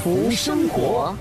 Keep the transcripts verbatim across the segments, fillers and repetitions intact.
福生活，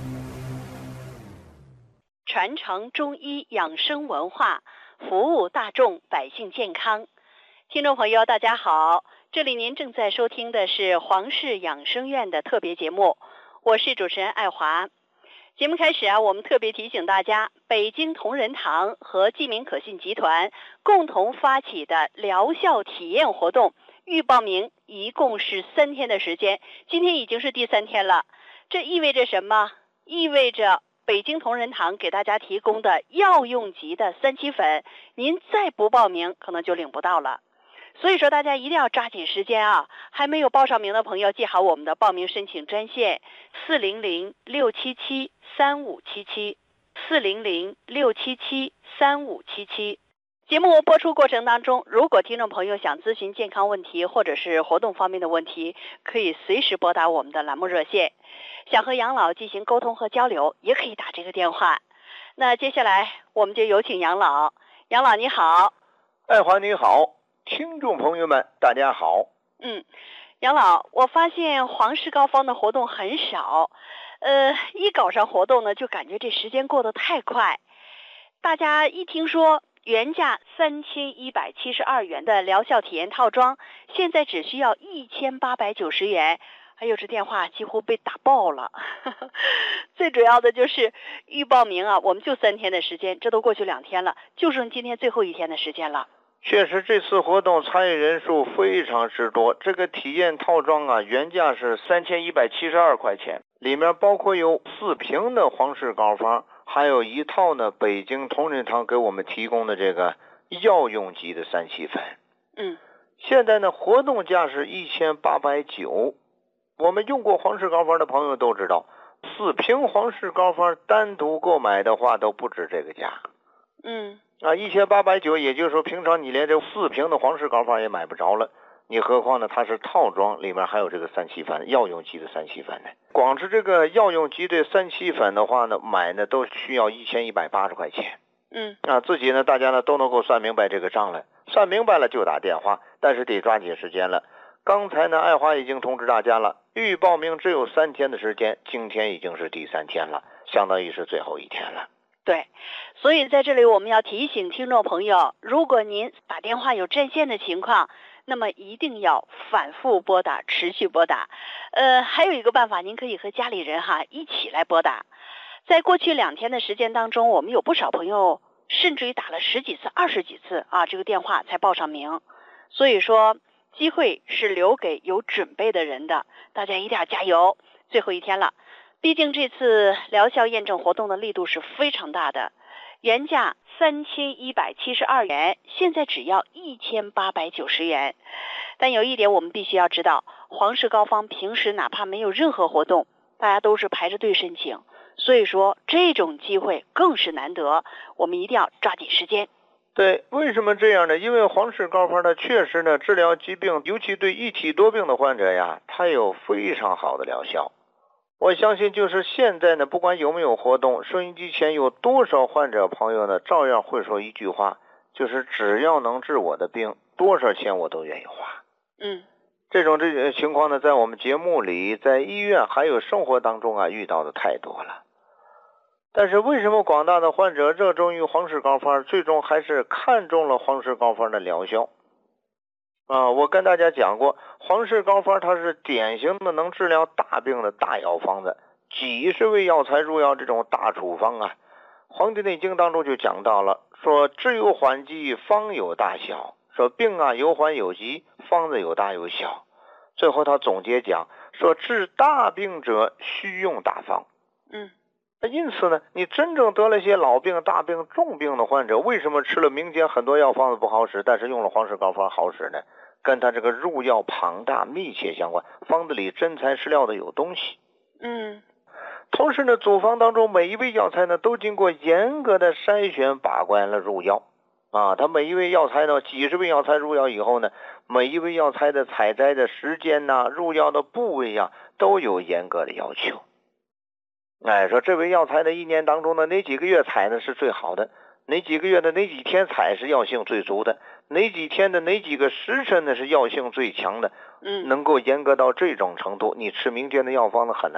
传承中医养生文化，服务大众百姓健康。听众朋友大家好，这里您正在收听的是黄氏养生院的特别节目，我是主持人爱华。节目开始啊，我们特别提醒大家，北京同仁堂和济民可信集团共同发起的疗效体验活动，预报名一共是三天的时间，今天已经是第三天了。这意味着什么？意味着北京同仁堂给大家提供的药用级的三七粉，您再不报名可能就领不到了。所以说大家一定要抓紧时间啊！还没有报上名的朋友，记好我们的报名申请专线四零零六七七三五七七四零零六七七三五七七。节目播出过程当中，如果听众朋友想咨询健康问题或者是活动方面的问题，可以随时拨打我们的栏目热线。想和杨老进行沟通和交流，也可以打这个电话。那接下来我们就有请杨老。杨老你好。 爱华你好，听众朋友们大家好。 嗯，杨老，我发现黄氏膏方的活动很少，呃，一搞上活动呢，就感觉这时间过得太快。大家一听说原价三千一百七十二元的疗效体验套装，现在只需要一千八百九十元。哎呦，这电话几乎被打爆了。最主要的就是预报名啊，我们就三天的时间，这都过去两天了，就剩今天最后一天的时间了。 确实这次活动参与人数非常之多，这个体验套装啊，原价是三千一百七十二块钱，里面包括有四瓶的黄氏膏方，还有一套呢北京同仁堂给我们提供的这个药用级的三七粉。 嗯， 现在呢活动价是一千八百九。我们用过黄氏膏方的朋友都知道，四瓶黄氏膏方单独购买的话都不止这个价。 嗯啊，一千八百九，也就是说平常你连这四瓶的黄氏膏方也买不着了，你何况呢它是套装，里面还有这个三七粉，药用级的三七粉呢。光是这个药用级的三七粉的话呢，买呢都需要一千一百八十块钱。 嗯啊，自己呢大家呢都能够算明白这个账了，算明白了就打电话，但是得抓紧时间了。刚才呢爱华已经通知大家了，预报名只有三天的时间，今天已经是第三天了，相当于是最后一天了。 对，所以在这里我们要提醒听众朋友，如果您打电话有占线的情况，那么一定要反复拨打，持续拨打。呃，还有一个办法，您可以和家里人哈一起来拨打。在过去两天的时间当中，我们有不少朋友甚至于打了十几次、二十几次啊，这个电话才报上名。所以说，机会是留给有准备的人的，大家一定要加油！最后一天了。毕竟这次疗效验证活动的力度是非常大的，原价三千一百七十二元，现在只要一千八百九十元。但有一点我们必须要知道，黄氏膏方平时哪怕没有任何活动，大家都是排着队申请，所以说这种机会更是难得，我们一定要抓紧时间。 对，为什么这样呢？因为黄氏膏方呢，确实呢治疗疾病，尤其对一体多病的患者呀，它有非常好的疗效。我相信就是现在呢，不管有没有活动，收音机前有多少患者朋友呢，照样会说一句话，就是只要能治我的病，多少钱我都愿意花。 嗯， 这种这种情况呢，在我们节目里，在医院还有生活当中啊，遇到的太多了。但是为什么广大的患者热衷于黄氏膏方，最终还是看中了黄氏膏方的疗效？啊，我跟大家讲过，黄氏膏方它是典型的能治疗大病的大药方子，几十味药材入药这种大处方啊。黄帝内经当中就讲到了，说治有缓急，方有大小，说病啊有缓有急，方子有大有小。最后他总结讲说，治大病者需用大方。 嗯， 因此呢，你真正得了一些老病、大病、重病的患者，为什么吃了民间很多药方子不好使，但是用了黄氏膏方好使呢？跟他这个入药庞大密切相关，方子里真材实料的有东西。 嗯， 同时呢，组方当中每一味药材呢都经过严格的筛选把关了入药啊。他每一味药材呢，几十味药材入药以后呢，每一味药材的采摘的时间呐、入药的部位呀、啊，都有严格的要求。哎，说这味药材呢，一年当中呢，哪几个月采呢是最好的？哪几个月的哪几天采是药性最足的？哪几天的哪几个时辰呢是药性最强的？ 嗯， 能够严格到这种程度，你吃民间的药方呢很难。